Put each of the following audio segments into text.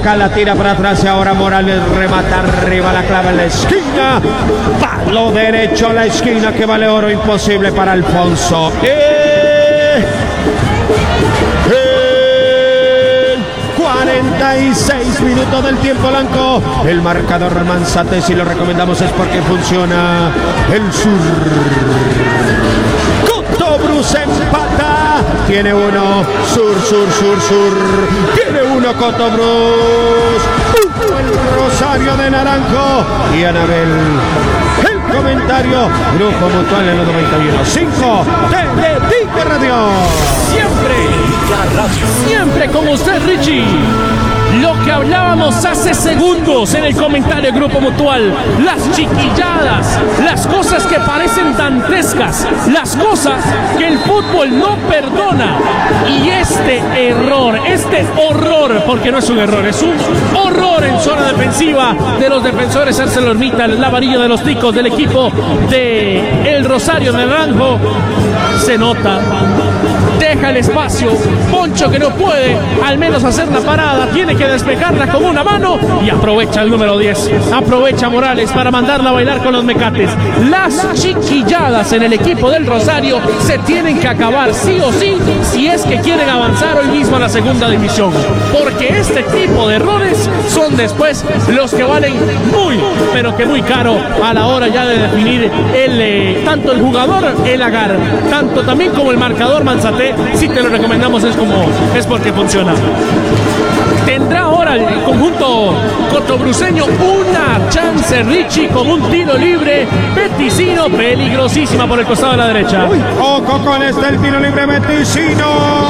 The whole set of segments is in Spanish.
Acá la tira para atrás y ahora Morales remata arriba, la clava en la esquina. Palo derecho a la esquina que vale oro, imposible para Alfonso. 46 minutos del tiempo blanco. El marcador Manzate, si lo recomendamos es porque funciona el sur. Cotobruz empata. Tiene uno. Sur. Tiene uno Cotobruz. El Rosario de Naranjo y Anabel. El comentario. Grupo Mutual en los 91.5. Teletica Radio. Siempre con usted, Richie. Lo que hablábamos hace segundos en el comentario de Grupo Mutual, las chiquilladas, las cosas que parecen dantescas, las cosas que el fútbol no perdona. Y este error, este horror, porque no es un error, es un horror en zona defensiva de los defensores ArcelorMittal, la varilla de los ticos del equipo de el Rosario de Naranjo. Se nota, deja el espacio, Poncho que no puede al menos hacer la parada, tiene que despejarla con una mano y aprovecha el número 10, aprovecha Morales para mandarla a bailar con los mecates. Las chiquilladas en el equipo del Rosario se tienen que acabar sí o sí, si es que quieren avanzar hoy mismo a la segunda división, porque este tipo de errores son después los que valen muy, pero que muy caro a la hora ya de definir tanto el jugador, el agar, tanto también como el marcador Manzate. Si te lo recomendamos es porque funciona. Tendrá ahora el conjunto cotobruceño una chance, Richie, con un tiro libre Meticino, peligrosísima por el costado de la derecha. Ojo con el tiro libre Meticino.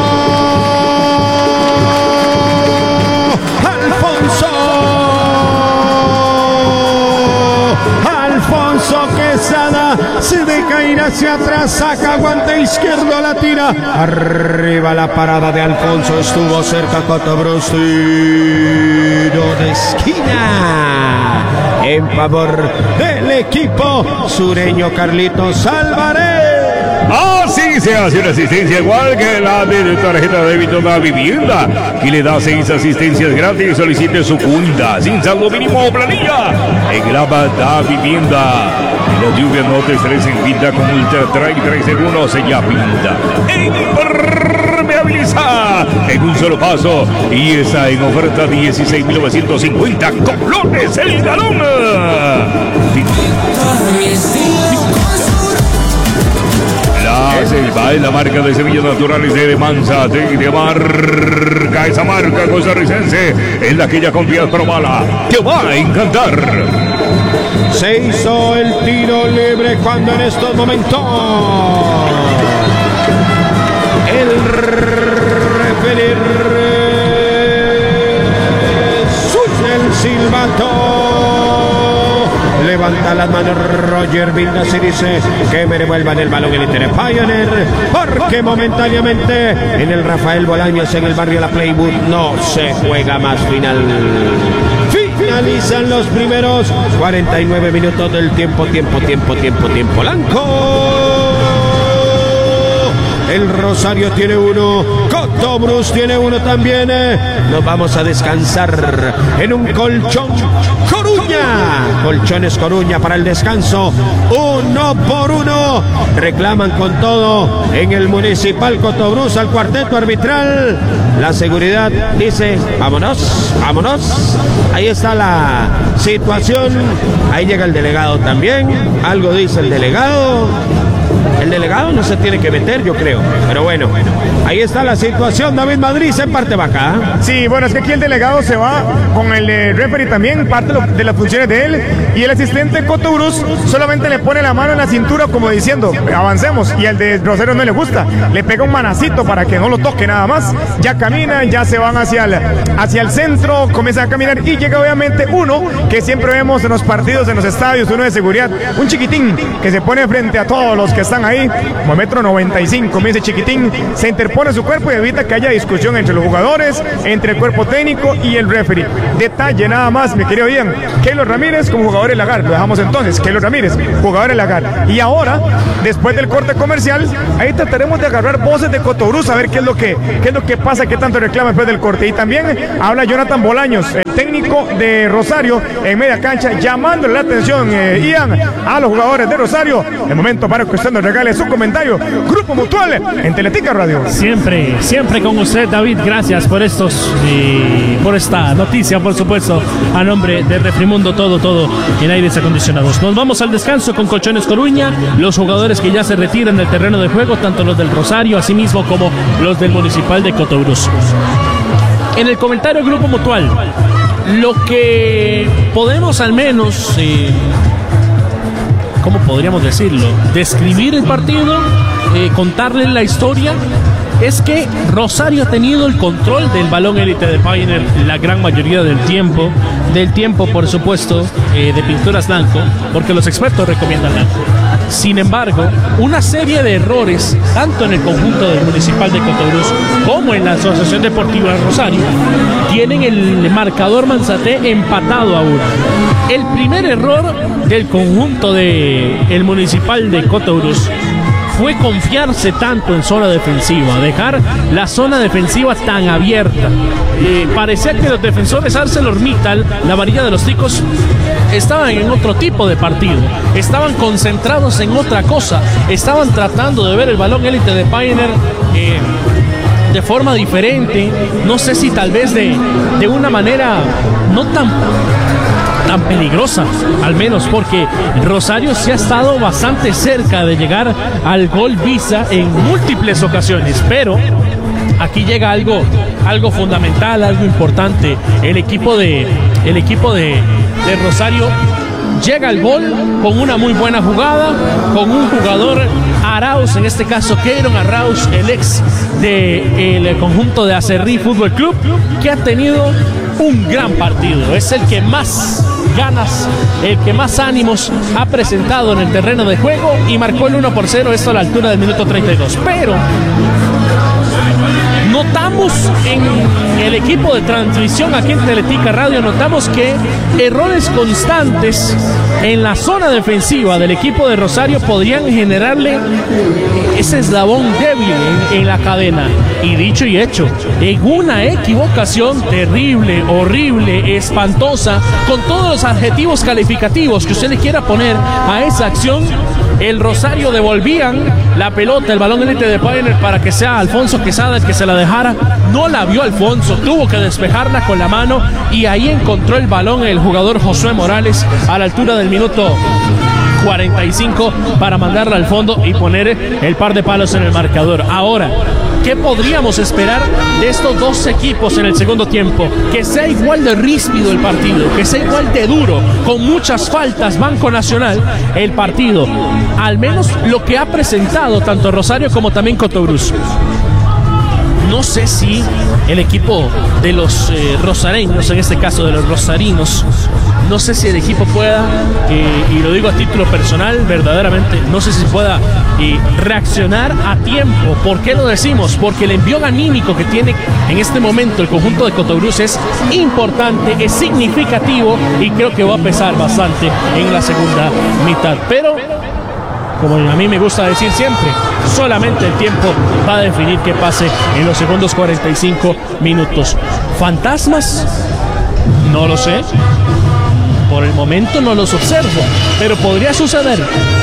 Alfonso Quesada se deja ir hacia atrás, saca guante izquierdo, la tira arriba, la parada de Alfonso, estuvo cerca Cotobruz, tiro de esquina en favor del equipo sureño. Carlitos Álvarez. Así se hace una asistencia igual que la de tarjeta de débito de la vivienda, y le da 6 asistencias gratis y solicite su cuenta sin saldo mínimo o planilla en la da vivienda. La lluvia no te estresa, en pinta con Ultra Trail 3 en 1, sella pinta impermeabiliza en un solo paso y está en oferta 16.950 colones el galón. La Selva es la marca de semillas naturales de Manzate y de marca. Esa marca costarricense en la que ya confías, probala, te va a encantar. Se hizo el tiro libre cuando en estos momentos el referir el silbato. Levanta las manos Roger Vildas y dice que me devuelvan el balón el Inter Pioneer, porque momentáneamente en el Rafael Bolaños en el barrio La Playwood no se juega más final. Finalizan los primeros 49 minutos del tiempo blanco. El Rosario tiene uno, Cotobruz tiene uno también. Nos vamos a descansar en un colchón Coruña. Colchones Coruña para el descanso. 1-1. Reclaman con todo en el Municipal Cotobruz al cuarteto arbitral. La seguridad dice, vámonos. Ahí está la situación. Ahí llega el delegado también. Algo dice el delegado. El delegado no se tiene que meter, yo creo. Pero bueno, ahí está la situación. David Madrid en parte vaca. Sí, bueno, es que aquí el delegado se va con el referee también, parte de las funciones de él. Y el asistente Cotobruz solamente le pone la mano en la cintura como diciendo, avancemos. Y al de Rosario no le gusta. Le pega un manacito para que no lo toque nada más. Ya caminan, ya se van hacia el centro, comienzan a caminar. Y llega obviamente uno que siempre vemos en los partidos, en los estadios, uno de seguridad. Un chiquitín que se pone frente a todos los que están están ahí, como 1,95 m, me dice Chiquitín, se interpone su cuerpo y evita que haya discusión entre los jugadores, entre el cuerpo técnico y el referee. Detalle nada más, mi querido Ian, Keylor Ramírez como jugador de Lagar, lo dejamos entonces, Keylor Ramírez, jugador de Lagar. Y ahora, después del corte comercial, ahí trataremos de agarrar voces de Cotobruz, a ver qué es lo que pasa, qué tanto reclama después del corte. Y también habla Jonathan Bolaños, el técnico de Rosario, en media cancha, llamándole la atención, Ian, a los jugadores de Rosario. El momento para que usted nos regale su comentario. Grupo Mutual en Teletica Radio. Siempre con usted, David. Gracias por por esta noticia, por supuesto, a nombre de Refrimundo, todo en aires acondicionados. Nos vamos al descanso con Colchones Coruña, los jugadores que ya se retiran del terreno de juego, tanto los del Rosario, así mismo como los del Municipal de Cotobruz. En el comentario del Grupo Mutual, lo que podemos al menos, ¿cómo podríamos decirlo? Describir el partido, contarles la historia, es que Rosario ha tenido el control del balón élite de Pioneer la gran mayoría del tiempo por supuesto, de pinturas blanco, porque los expertos recomiendan blanco. Sin embargo, una serie de errores, tanto en el conjunto del Municipal de Cotobruz como en la Asociación Deportiva de Rosario, tienen el marcador Manzaté empatado a 1. El primer error del conjunto del Municipal de Cotobruz fue confiarse tanto en zona defensiva, dejar la zona defensiva tan abierta. Parecía que los defensores ArcelorMittal, la varilla de los ticos, estaban en otro tipo de partido, estaban concentrados en otra cosa, estaban tratando de ver el balón élite de Pioneer de forma diferente, no sé si tal vez de una manera no tan peligrosa, al menos porque Rosario se ha estado bastante cerca de llegar al gol Visa en múltiples ocasiones, pero aquí llega algo fundamental, algo importante. El equipo de Rosario llega al gol con una muy buena jugada, con un jugador, Arauz, en este caso Keiron Arauz, el ex del conjunto de Acerrí Fútbol Club, que ha tenido un gran partido. Es el que más ganas, el que más ánimos ha presentado en el terreno de juego y marcó el 1-0, esto a la altura del minuto 32. Pero notamos en el equipo de transmisión aquí en Teletica Radio, notamos que errores constantes en la zona defensiva del equipo de Rosario podrían generarle ese eslabón débil en la cadena. Y dicho y hecho, en una equivocación terrible, horrible, espantosa, con todos los adjetivos calificativos que usted le quiera poner a esa acción, el Rosario devolvían la pelota, el balón élite de Pioneer, para que sea Alfonso Quesada el que se la dejara. No la vio Alfonso, tuvo que despejarla con la mano y ahí encontró el balón el jugador Josué Morales a la altura del minuto 45 para mandarla al fondo y poner el par de palos en el marcador. Ahora, ¿qué podríamos esperar de estos dos equipos en el segundo tiempo? Que sea igual de ríspido el partido, que sea igual de duro, con muchas faltas, Banco Nacional, el partido. Al menos lo que ha presentado tanto Rosario como también Cotobruz. No sé si el equipo de los rosareños, en este caso de los rosarinos, no sé si el equipo pueda, y lo digo a título personal, verdaderamente, no sé si pueda reaccionar a tiempo. ¿Por qué lo decimos? Porque el envión anímico que tiene en este momento el conjunto de Cotobruz es importante, es significativo y creo que va a pesar bastante en la segunda mitad. Pero, como a mí me gusta decir siempre, solamente el tiempo va a definir qué pase en los segundos 45 minutos. ¿Fantasmas? No lo sé. Por el momento no los observo, pero podría suceder.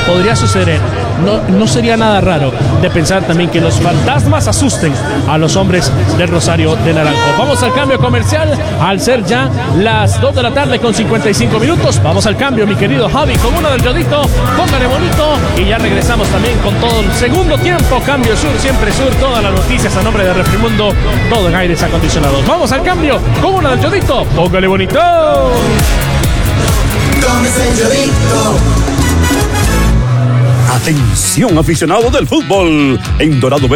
No sería nada raro de pensar también que los fantasmas asusten a los hombres del Rosario de Naranjo. Vamos al cambio comercial, al ser ya las 2 de la tarde con 55 minutos. Vamos al cambio, mi querido Javi, con uno del Yodito. Póngale bonito y ya regresamos también con todo el segundo tiempo. Cambio Sur, siempre Sur, todas las noticias a nombre de Refrimundo, todo en aires acondicionados. Vamos al cambio con uno del Yodito. Póngale bonito. Atención, aficionado del fútbol. En Dorado